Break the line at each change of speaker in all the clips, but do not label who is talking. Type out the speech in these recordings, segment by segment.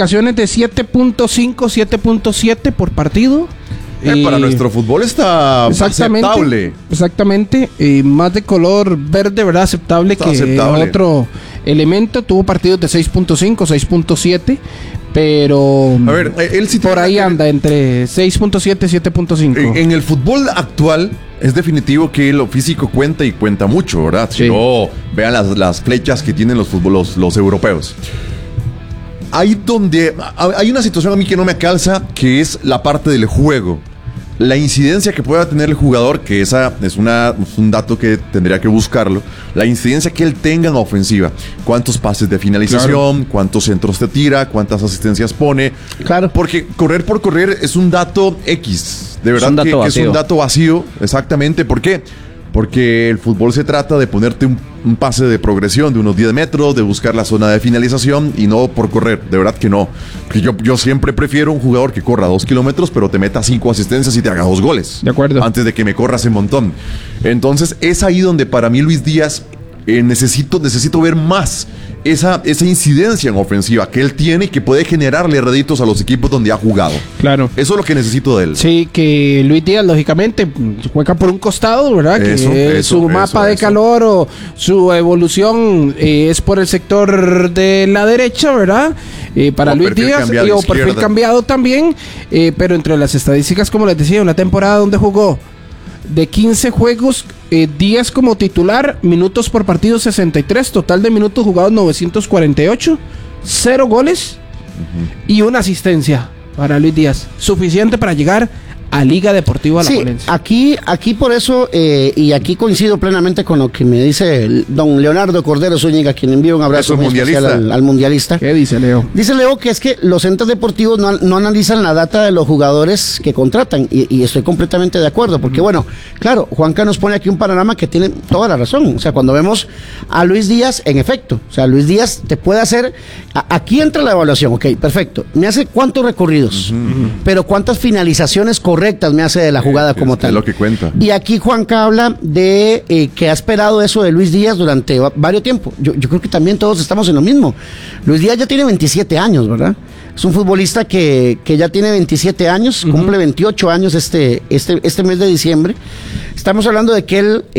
calificaciones de 7.5, 7.7 por partido.
Para nuestro fútbol está aceptable.
Exactamente. Más de color verde, ¿verdad? Aceptable
está
que
aceptable.
Otro elemento. Tuvo partidos de 6.5, 6.7. Pero
a ver, él sí
por ahí anda entre 6.7 y 7.5.
En el fútbol actual es definitivo que lo físico cuenta y cuenta mucho, ¿verdad?
Sí.
Si no, vean las flechas que tienen los europeos. Ahí donde hay una situación a mí que no me calza, que es la parte del juego. La incidencia que pueda tener el jugador, que esa es un dato que tendría que buscarlo. La incidencia que él tenga en la ofensiva. ¿Cuántos pases de finalización? Claro. ¿Cuántos centros te tira? ¿Cuántas asistencias pone?
Claro.
Porque correr por correr es un dato X. De verdad que es un dato vacío. Exactamente. ¿Por qué? Porque el fútbol se trata de ponerte un pase de progresión de unos 10 metros, de buscar la zona de finalización y no por correr. De verdad que no. Porque yo siempre prefiero un jugador que corra 2 kilómetros, pero te meta 5 asistencias y te haga 2 goles.
De acuerdo.
Antes de que me corras un montón. Entonces, es ahí donde para mí Luis Díaz necesito ver más esa incidencia en ofensiva que él tiene y que puede generarle réditos a los equipos donde ha jugado.
Claro.
Eso es lo que necesito de él.
Sí, que Luis Díaz, lógicamente, juega por un costado, ¿verdad? Que su mapa de calor o su evolución es por el sector de la derecha, ¿verdad? Para Luis Díaz, o perfil cambiado también, pero entre las estadísticas, como les decía, una temporada donde jugó de 15 juegos, 10 como titular, minutos por partido 63, total de minutos jugados 948, 0 goles y una asistencia para Luis Díaz, suficiente para llegar a Liga Deportiva Alajuelense.
Aquí por eso, y aquí coincido plenamente con lo que me dice don Leonardo Cordero Zúñiga, quien envía un abrazo muy especial al mundialista.
¿Qué dice Leo?
Dice Leo que es que los entes deportivos no analizan la data de los jugadores que contratan, y estoy completamente de acuerdo, porque bueno, claro, Juanca nos pone aquí un panorama que tiene toda la razón. O sea, cuando vemos a Luis Díaz, en efecto, o sea, Luis Díaz te puede hacer, aquí entra la evaluación, ok, perfecto, me hace cuántos recorridos, pero cuántas finalizaciones correctas me hace de la jugada como tal.
Es lo que cuenta.
Y aquí Juanca habla de que ha esperado eso de Luis Díaz durante varios tiempos. Yo creo que también todos estamos en lo mismo. Luis Díaz ya tiene 27 años, ¿verdad? Es un futbolista que ya tiene 27 años, cumple 28 años este mes de diciembre. Estamos hablando de que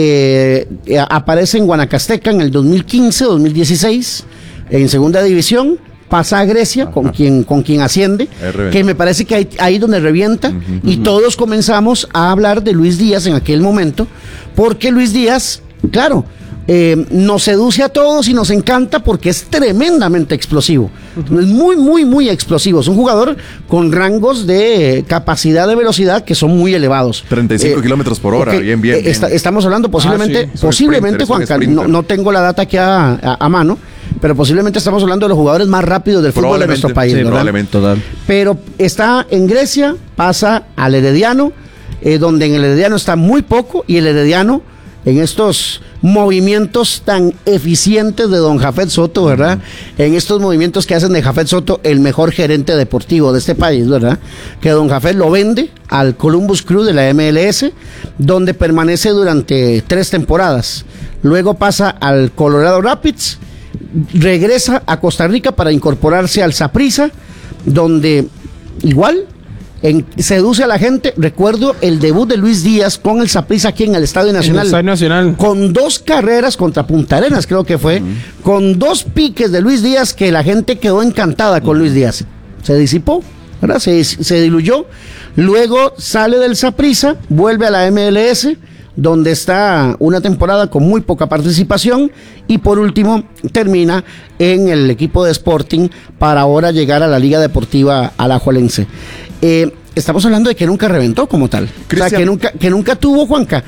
él aparece en Guanacasteca en el 2015, 2016, en segunda división. Pasa a Grecia, con quien asciende, que me parece que ahí donde revienta, y todos comenzamos a hablar de Luis Díaz en aquel momento, porque Luis Díaz, claro, nos seduce a todos y nos encanta porque es tremendamente explosivo. Es muy, muy, muy explosivo. Es un jugador con rangos de capacidad de velocidad que son muy elevados.
35 kilómetros por hora,
okay,
bien.
Estamos hablando posiblemente, Juanca, no tengo la data aquí a mano, pero posiblemente estamos hablando de los jugadores más rápidos del fútbol de nuestro país.
Sí, probablemente.
Pero está en Grecia, pasa al Herediano, donde en el Herediano está muy poco, y el Herediano, en estos movimientos tan eficientes de don Jafet Soto, ¿verdad? En estos movimientos que hacen de Jafet Soto el mejor gerente deportivo de este país, ¿verdad? Que don Jafet lo vende al Columbus Crew de la MLS, donde permanece durante 3 temporadas. Luego pasa al Colorado Rapids, regresa a Costa Rica para incorporarse al Saprissa, donde igual seduce a la gente. Recuerdo el debut de Luis Díaz con el Saprissa aquí en el Estadio Nacional, con 2 carreras contra Punta Arenas, creo que fue, con 2 piques de Luis Díaz, que la gente quedó encantada con Luis Díaz. Se disipó, ¿verdad? Se diluyó. Luego sale del Saprissa, vuelve a la MLS, donde está una temporada con muy poca participación, y por último termina en el equipo de Sporting para ahora llegar a la Liga Deportiva Alajuelense. Estamos hablando de que nunca reventó como tal. Cristian. O sea, que nunca tuvo, Juanca,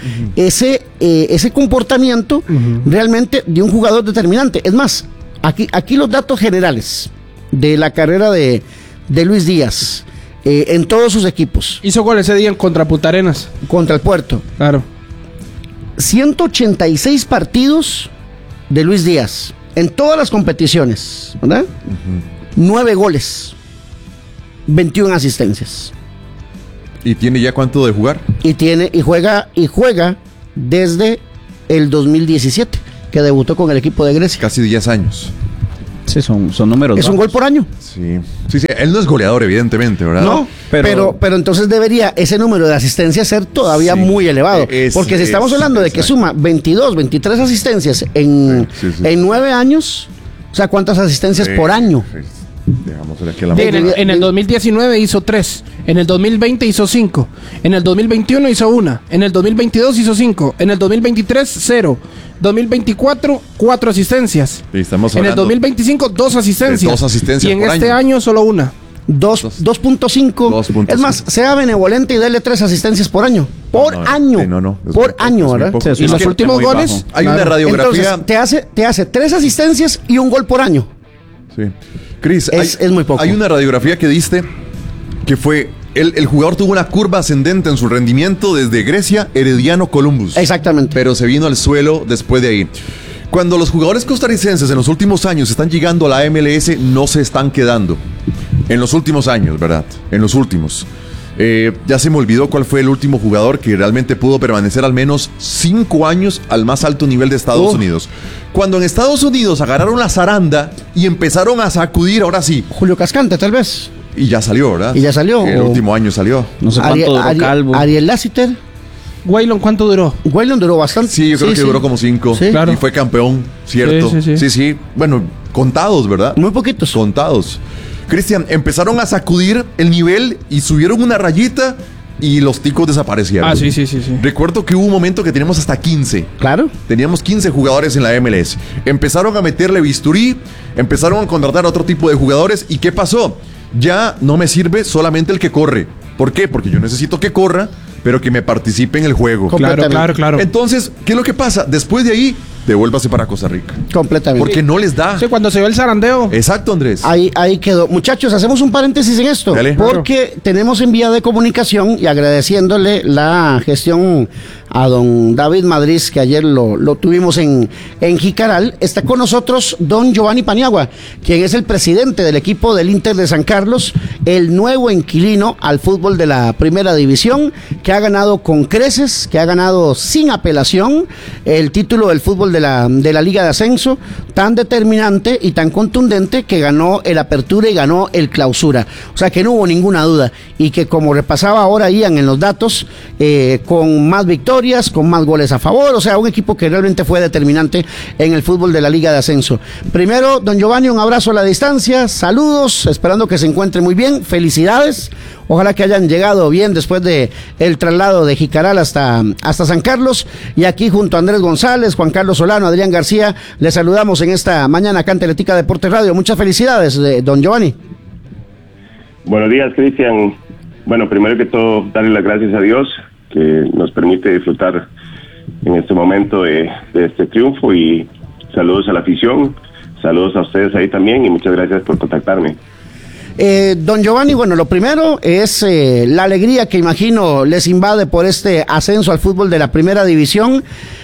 ese comportamiento realmente de un jugador determinante. Es más, aquí los datos generales de la carrera de Luis Díaz en todos sus equipos.
Hizo gol ese día contra Punta Arenas.
Contra el Puerto.
Claro.
186 partidos de Luis Díaz en todas las competiciones, ¿verdad? 9 goles, 21 asistencias.
¿Y tiene ya cuánto de jugar?
Y juega desde el 2017, que debutó con el equipo de Grecia.
Casi 10 años.
Sí, son números.
Es un gol por año.
Sí. Él no es goleador, evidentemente, ¿verdad?
No, pero entonces debería ese número de asistencias ser todavía muy elevado. Porque si estamos hablando de que suma 22, 23 asistencias en 9 años, o sea, ¿cuántas asistencias por año?
En el 2019 hizo 3, en el 2020 hizo 5, en el 2021 hizo 1, en el 2022 hizo 5, en el 2023 0, 2024 4 asistencias, en el 2025 2 asistencias, y en este año solo 1.
2.5. Es más, sea benevolente y dele 3 asistencias por año. Por año, ¿verdad?
Y los últimos goles,
hay una radiografía.
Entonces, te hace 3 asistencias y un gol por año.
Sí. Cris,
es muy poco.
Hay una radiografía que diste que fue el jugador tuvo una curva ascendente en su rendimiento desde Grecia, Herediano, Columbus.
Exactamente.
Pero se vino al suelo después de ahí. Cuando los jugadores costarricenses en los últimos años están llegando a la MLS, no se están quedando. En los últimos años, ¿verdad? En los últimos. Ya se me olvidó cuál fue el último jugador que realmente pudo permanecer al menos 5 años al más alto nivel de Estados Unidos. Cuando en Estados Unidos agarraron la zaranda y empezaron a sacudir, ahora sí.
Julio Cascante, tal vez.
Y ya salió, ¿verdad?
Y ya salió.
El último año salió.
No sé cuánto duró Calvo.
Ariel Lassiter.
Waylon, ¿cuánto duró?
Waylon duró bastante.
Sí, yo creo que duró como 5.
Sí.
Claro. Y fue campeón, ¿cierto? Sí. Bueno, contados, ¿verdad?
Muy poquitos.
Contados. Cristian, empezaron a sacudir el nivel y subieron una rayita y los ticos desaparecieron.
Sí.
Recuerdo que hubo un momento que teníamos hasta 15.
Claro.
Teníamos 15 jugadores en la MLS. Empezaron a meterle bisturí, empezaron a contratar a otro tipo de jugadores. ¿Y qué pasó? Ya no me sirve solamente el que corre. ¿Por qué? Porque yo necesito que corra, pero que me participe en el juego.
Claro.
Entonces, ¿qué es lo que pasa? Después de ahí, devuélvase para Costa Rica.
Completamente.
Porque no les da.
Sí, cuando se ve el zarandeo.
Exacto, Andrés.
Ahí quedó. Muchachos, hacemos un paréntesis en esto.
Dale.
Porque tenemos en vía de comunicación y agradeciéndole la gestión a don David Madrid, que ayer lo tuvimos en Jicaral. Está con nosotros don Giovanni Paniagua, quien es el presidente del equipo del Inter de San Carlos, el nuevo inquilino al fútbol de la primera división, que ha ganado con creces, que ha ganado sin apelación el título del fútbol de la Liga de Ascenso, tan determinante y tan contundente que ganó el Apertura y ganó el Clausura. O sea que no hubo ninguna duda y que, como repasaba ahora Ian en los datos, con más victorias, con más goles a favor, o sea, un equipo que realmente fue determinante en el fútbol de la Liga de Ascenso. Primero, don Giovanni, un abrazo a la distancia, saludos, esperando que se encuentre muy bien, felicidades. Ojalá que hayan llegado bien después de el traslado de Jicaral hasta San Carlos. Y aquí junto a Andrés González, Juan Carlos Solano, Adrián García, les saludamos en esta mañana acá en Teletica Deportes Radio. Muchas felicidades, don Giovanni.
Buenos días, Cristian. Bueno, primero que todo, darle las gracias a Dios que nos permite disfrutar en este momento de este triunfo, y saludos a la afición, saludos a ustedes ahí también y muchas gracias por contactarme.
Don Giovanni, bueno, lo primero es la alegría que imagino les invade por este ascenso al fútbol de la primera división,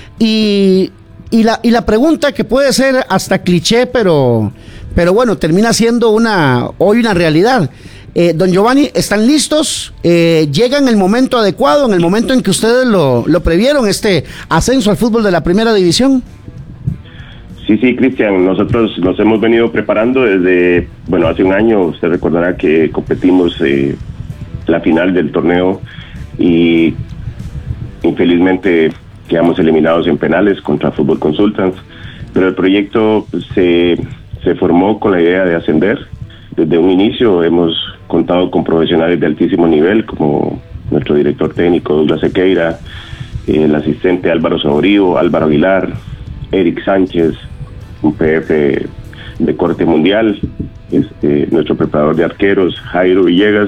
y la pregunta que puede ser hasta cliché, pero bueno, termina siendo hoy una realidad. Don Giovanni, ¿están listos? ¿Llega en el momento adecuado, en el momento en que ustedes lo previeron, este ascenso al fútbol de la primera división?
Sí, Cristian, nosotros nos hemos venido preparando desde, hace un año. Usted recordará que competimos la final del torneo y infelizmente quedamos eliminados en penales contra Fútbol Consultants, pero el proyecto se formó con la idea de ascender. Desde un inicio hemos contado con profesionales de altísimo nivel, como nuestro director técnico Douglas Sequeira, el asistente Álvaro Saborío, Álvaro Aguilar, Eric Sánchez, un PF de corte mundial, nuestro preparador de arqueros, Jairo Villegas,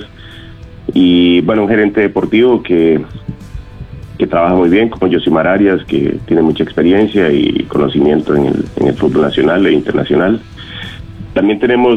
y un gerente deportivo que trabaja muy bien, como Yosimar Arias, que tiene mucha experiencia y conocimiento en el fútbol nacional e internacional. También tenemos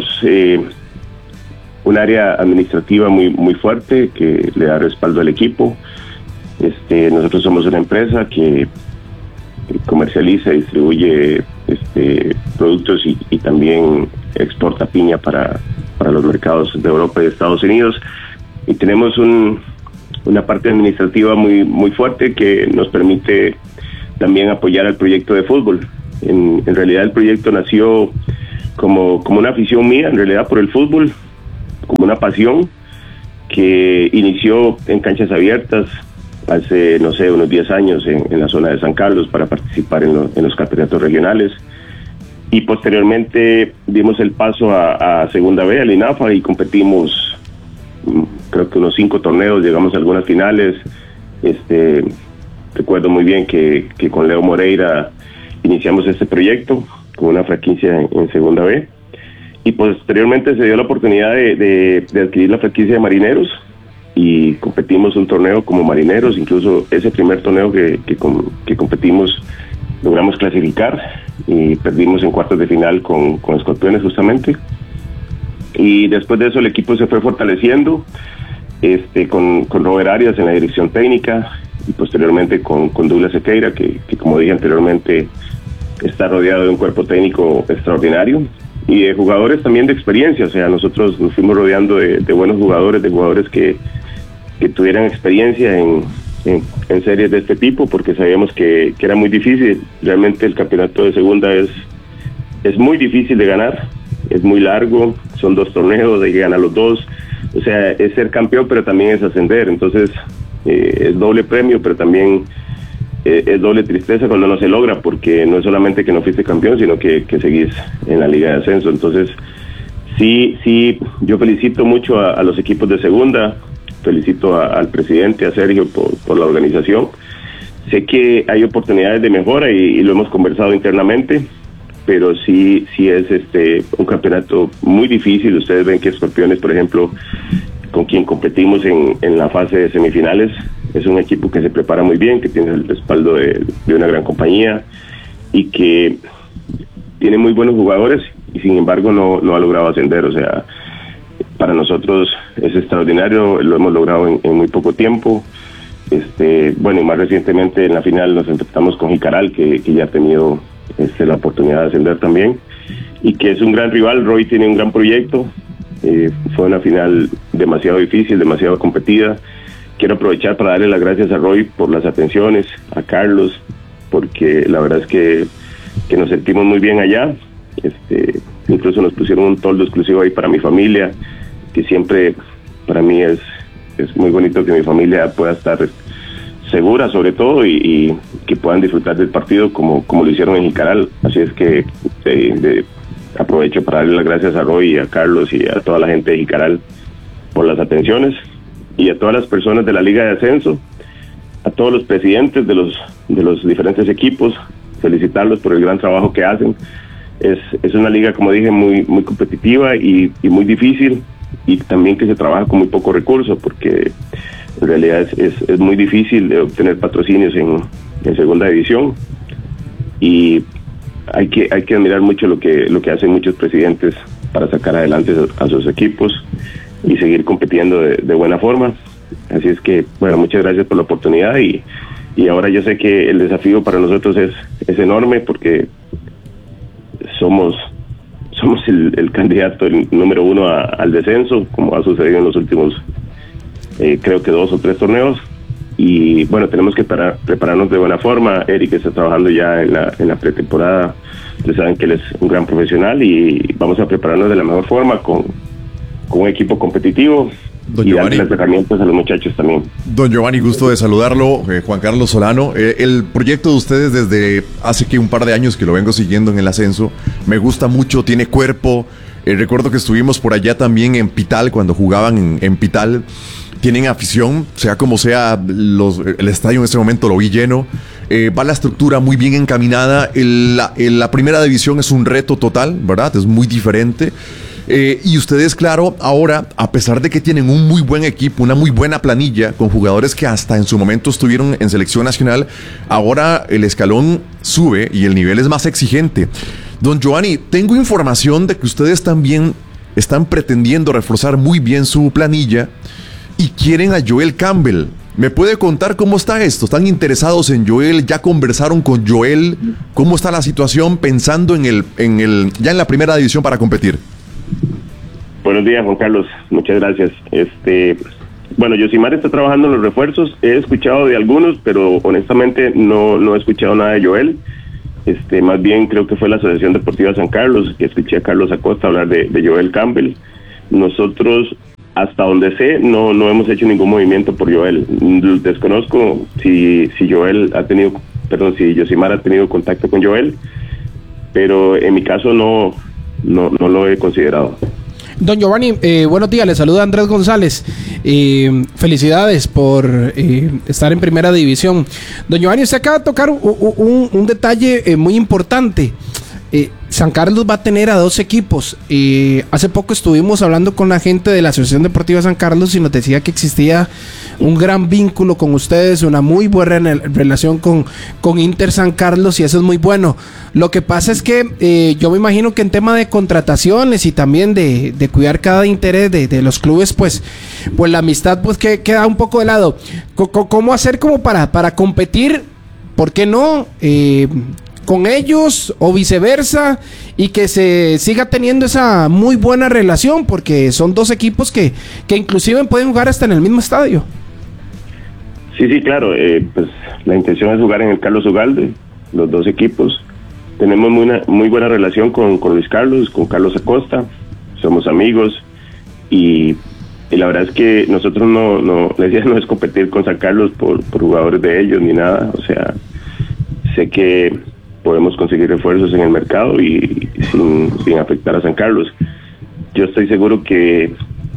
un área administrativa muy fuerte que le da respaldo al equipo. Nosotros somos una empresa que comercializa y distribuye productos y también exporta piña para los mercados de Europa y de Estados Unidos, y tenemos una parte administrativa muy fuerte que nos permite también apoyar al proyecto de fútbol. En realidad el proyecto nació como una afición mía, en realidad, por el fútbol, como una pasión que inició en canchas abiertas hace, no sé, unos 10 años en la zona de San Carlos para participar en los campeonatos regionales. Y posteriormente dimos el paso a Segunda B, al INAFA, y competimos, creo que unos 5 torneos, llegamos a algunas finales. Recuerdo muy bien que con Leo Moreira iniciamos este proyecto con una franquicia en Segunda B, y posteriormente se dio la oportunidad de adquirir la franquicia de Marineros, y competimos un torneo como Marineros. Incluso ese primer torneo que competimos logramos clasificar y perdimos en cuartos de final con Escorpiones justamente, y después de eso el equipo se fue fortaleciendo con Robert Arias en la dirección técnica, y posteriormente con Douglas Sequeira, que como dije anteriormente está rodeado de un cuerpo técnico extraordinario y de jugadores también de experiencia. O sea, nosotros nos fuimos rodeando de buenos jugadores, de jugadores que tuvieran experiencia en series de este tipo, porque sabíamos que era muy difícil. Realmente el campeonato de segunda es muy difícil de ganar, es muy largo, son 2 torneos, hay que ganar los 2. O sea, es ser campeón, pero también es ascender. Entonces es doble premio, pero también es doble tristeza cuando no se logra, porque no es solamente que no fuiste campeón, sino que seguís en la liga de ascenso. Entonces sí, yo felicito mucho a los equipos de segunda, felicito al presidente, a Sergio, por la organización. Sé que hay oportunidades de mejora y lo hemos conversado internamente, pero sí es un campeonato muy difícil. Ustedes ven que Escorpiones, por ejemplo, con quien competimos en la fase de semifinales, es un equipo que se prepara muy bien, que tiene el respaldo de una gran compañía y que tiene muy buenos jugadores, y sin embargo no ha logrado ascender. O sea, para nosotros es extraordinario, lo hemos logrado en muy poco tiempo. Bueno, y más recientemente en la final nos enfrentamos con Jicaral, que ya ha tenido la oportunidad de ascender también, y que es un gran rival. Roy tiene un gran proyecto. Fue una final demasiado difícil, demasiado competida. Quiero aprovechar para darle las gracias a Roy por las atenciones, a Carlos, porque la verdad es que nos sentimos muy bien allá. Incluso nos pusieron un toldo exclusivo ahí para mi familia, que siempre para mí es muy bonito que mi familia pueda estar segura, sobre todo, y que puedan disfrutar del partido como lo hicieron en Jicaral. Así es que aprovecho para darle las gracias a Roy y a Carlos y a toda la gente de Jicaral por las atenciones, y a todas las personas de la Liga de Ascenso, a todos los presidentes de los diferentes equipos, felicitarlos por el gran trabajo que hacen. Es una liga, como dije, muy competitiva y muy difícil, y también que se trabaja con muy poco recurso, porque en realidad es muy difícil de obtener patrocinios en segunda división, y hay que admirar mucho lo que hacen muchos presidentes para sacar adelante a sus equipos y seguir compitiendo de buena forma. Así es que, bueno, muchas gracias por la oportunidad, y ahora yo sé que el desafío para nosotros es enorme, porque somos el candidato número 1 al descenso, como ha sucedido en los últimos creo que 2 o 3 torneos, y bueno, tenemos que prepararnos de buena forma. Eric está trabajando ya en la pretemporada. Ustedes saben que él es un gran profesional, y vamos a prepararnos de la mejor forma con un equipo competitivo, y darle las herramientas a los muchachos también.
Don Giovanni, gusto de saludarlo. Juan Carlos Solano. El proyecto de ustedes desde hace un par de años que lo vengo siguiendo en el ascenso, me gusta mucho, tiene cuerpo. Recuerdo que estuvimos por allá también en Pital, cuando jugaban en Pital. Tienen afición, sea como sea, el estadio en este momento lo vi lleno. Va la estructura muy bien encaminada. La primera división es un reto total, ¿verdad? Es muy diferente. Y ustedes, claro, ahora, a pesar de que tienen un muy buen equipo, una muy buena planilla, con jugadores que hasta en su momento estuvieron en selección nacional, ahora el escalón sube y el nivel es más exigente. Don Giovanni, tengo información de que ustedes también están pretendiendo reforzar muy bien su planilla y quieren a Joel Campbell. ¿Me puede contar cómo está esto? ¿Están interesados en Joel? ¿Ya conversaron con Joel? ¿Cómo está la situación pensando ya en la primera división para competir?
Buenos días, Juan Carlos. Muchas gracias. Bueno, Yosimar está trabajando en los refuerzos. He escuchado de algunos, pero honestamente no he escuchado nada de Joel. más bien creo que fue la Asociación Deportiva San Carlos, que escuché a Carlos Acosta hablar de Joel Campbell. Nosotros, hasta donde sé, no hemos hecho ningún movimiento por Joel. Desconozco si Yosimar ha tenido contacto con Joel, pero en mi caso no lo he considerado.
Don Giovanni, buenos días, le saluda Andrés González. Felicidades por estar en primera división. Don Giovanni, usted acaba de tocar un detalle muy importante. San Carlos va a tener a 2 equipos. Hace poco estuvimos hablando con la gente de la Asociación Deportiva San Carlos y nos decía que existía un gran vínculo con ustedes, una muy buena relación con Inter San Carlos, y eso es muy bueno. Lo que pasa es que yo me imagino que en tema de contrataciones y también de cuidar cada interés de los clubes, pues la amistad pues que queda un poco de lado. ¿Cómo hacer como para competir? ¿Por qué no? Con ellos o viceversa, y que se siga teniendo esa muy buena relación, porque son 2 equipos que inclusive pueden jugar hasta en el mismo estadio.
Sí, claro, pues la intención es jugar en el Carlos Ugalde, los 2 equipos. Tenemos muy buena relación con Luis Carlos, con Carlos Acosta, somos amigos, y la verdad es que nosotros no es competir con San Carlos por jugadores de ellos ni nada. O sea, sé que podemos conseguir refuerzos en el mercado y sin afectar a San Carlos. Yo estoy seguro que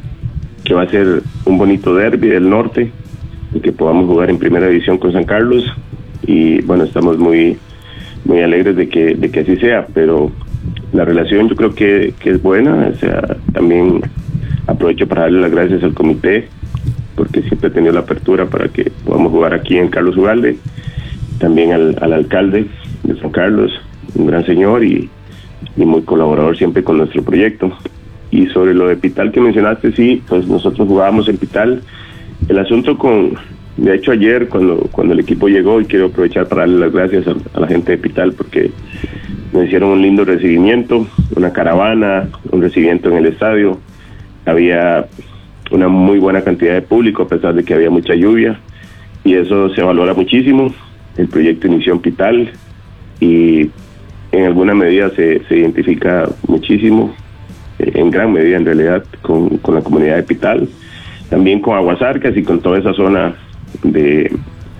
va a ser un bonito derbi del norte y que podamos jugar en primera división con San Carlos, y bueno, estamos muy alegres de que así sea, pero la relación yo creo que es buena. O sea, también aprovecho para darle las gracias al comité, porque siempre he tenido la apertura para que podamos jugar aquí en Carlos Ugalde, también al alcalde de San Carlos, un gran señor y muy colaborador siempre con nuestro proyecto. Y sobre lo de Pital que mencionaste, sí, pues nosotros jugábamos en Pital. El asunto de hecho ayer cuando el equipo llegó, y quiero aprovechar para darle las gracias a la gente de Pital, porque nos hicieron un lindo recibimiento, una caravana, un recibimiento en el estadio. Había una muy buena cantidad de público a pesar de que había mucha lluvia, y eso se valora muchísimo. El proyecto inició en Pital y en alguna medida se identifica muchísimo, en gran medida en realidad, con la comunidad de Pital, también con Aguasarcas y con toda esa zona de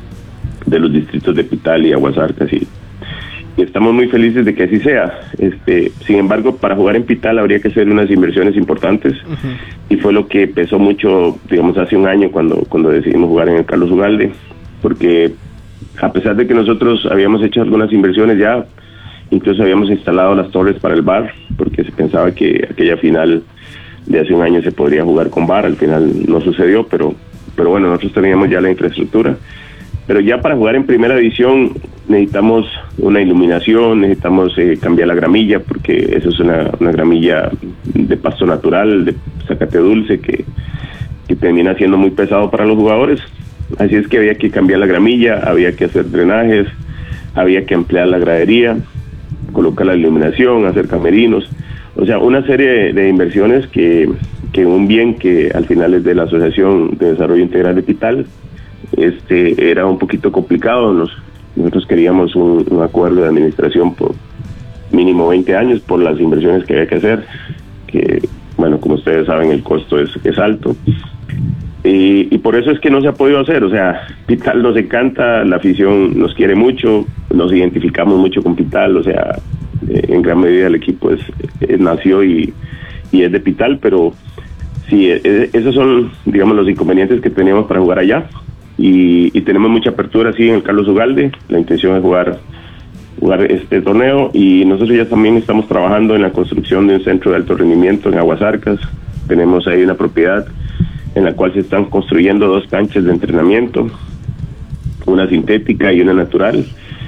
los distritos de Pital y Aguasarcas, y estamos muy felices de que así sea. Sin embargo, para jugar en Pital habría que hacer unas inversiones importantes, y fue lo que pesó mucho, digamos, hace un año cuando decidimos jugar en el Carlos Ugalde, porque a pesar de que nosotros habíamos hecho algunas inversiones ya, incluso habíamos instalado las torres para el bar, porque se pensaba que aquella final de hace un año se podría jugar con bar. Al final no sucedió, pero bueno, nosotros teníamos ya la infraestructura. Pero ya para jugar en primera división necesitamos una iluminación, necesitamos cambiar la gramilla, porque eso es una gramilla de pasto natural, de zacate dulce, que termina siendo muy pesado para los jugadores. Así es que había que cambiar la gramilla, había que hacer drenajes, había que ampliar la gradería, colocar la iluminación, hacer camerinos. O sea, una serie de inversiones que un bien que al final es de la Asociación de Desarrollo Integral de Pital, era un poquito complicado. Nosotros queríamos un acuerdo de administración por mínimo 20 años por las inversiones que había que hacer, que bueno, como ustedes saben, el costo es alto. Y por eso es que no se ha podido hacer. O sea, Pital nos encanta, la afición nos quiere mucho, nos identificamos mucho con Pital. O sea, en gran medida el equipo nació y es de Pital, pero sí, esos son, digamos, los inconvenientes que teníamos para jugar allá, y tenemos mucha apertura sí en el Carlos Ugalde. La intención es jugar este torneo, y nosotros ya también estamos trabajando en la construcción de un centro de alto rendimiento en Aguasarcas. Tenemos ahí una propiedad en la cual se están construyendo 2 canchas de entrenamiento, una sintética y una natural,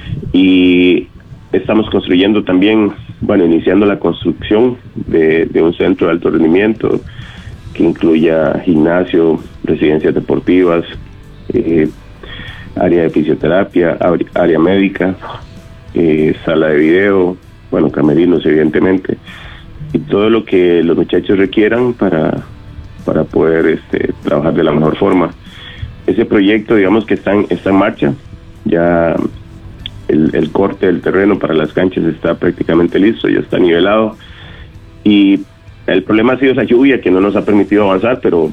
y estamos construyendo también, bueno, iniciando la construcción de un centro de alto rendimiento que incluya gimnasio, residencias deportivas, área de fisioterapia, área médica, sala de video, bueno, camerinos evidentemente, y todo lo que los muchachos requieran para poder trabajar de la mejor forma. Ese proyecto, digamos, que está en marcha. Ya el corte del terreno para las canchas está prácticamente listo, ya está nivelado. Y el problema ha sido esa lluvia que no nos ha permitido avanzar, pero